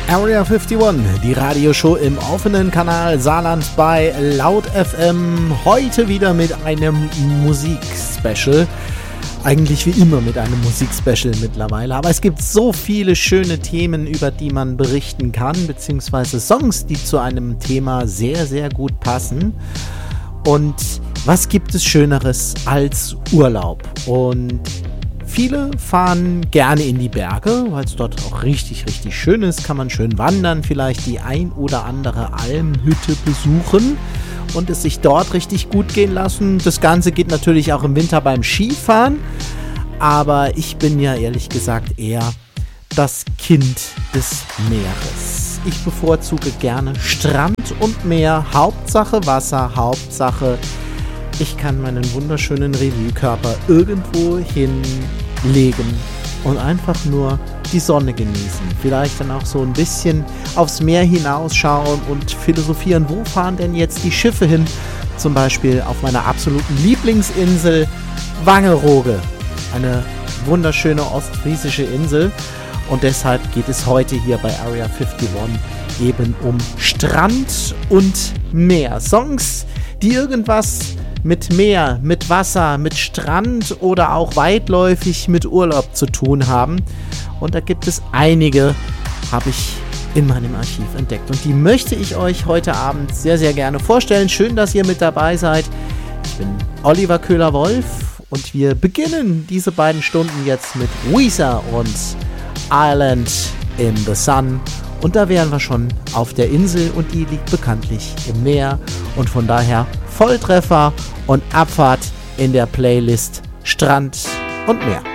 Area 51, die Radioshow im offenen Kanal Saarland bei Laut FM. Heute wieder mit einem Musikspecial. Eigentlich wie immer mit einem Musikspecial mittlerweile. Aber es gibt so viele schöne Themen, über die man berichten kann, beziehungsweise Songs, die zu einem Thema sehr, sehr gut passen. Und was gibt es Schöneres als Urlaub? Und viele fahren gerne in die Berge, weil es dort auch richtig, richtig schön ist. Kann man schön wandern, vielleicht die ein oder andere Almhütte besuchen und es sich dort richtig gut gehen lassen. Das Ganze geht natürlich auch im Winter beim Skifahren. Aber ich bin ja ehrlich gesagt eher das Kind des Meeres. Ich bevorzuge gerne Strand und Meer. Hauptsache Wasser, Hauptsache ich kann meinen wunderschönen Revue-Körper irgendwo hinlegen und einfach nur die Sonne genießen. Vielleicht dann auch so ein bisschen aufs Meer hinausschauen und philosophieren, wo fahren denn jetzt die Schiffe hin? Zum Beispiel auf meiner absoluten Lieblingsinsel Wangerooge. Eine wunderschöne ostfriesische Insel. Und deshalb geht es heute hier bei Area 51 eben um Strand und Meer. Songs, die irgendwas mit Meer, mit Wasser, mit Strand oder auch weitläufig mit Urlaub zu tun haben. Und da gibt es einige, habe ich in meinem Archiv entdeckt. Und die möchte ich euch heute Abend sehr, sehr gerne vorstellen. Schön, dass ihr mit dabei seid. Ich bin Oliver Köhler-Wolf und wir beginnen diese beiden Stunden jetzt mit Weezer und Island in the Sun. Und da wären wir schon auf der Insel und die liegt bekanntlich im Meer. Und von daher Volltreffer und Abfahrt in der Playlist Strand und Meer.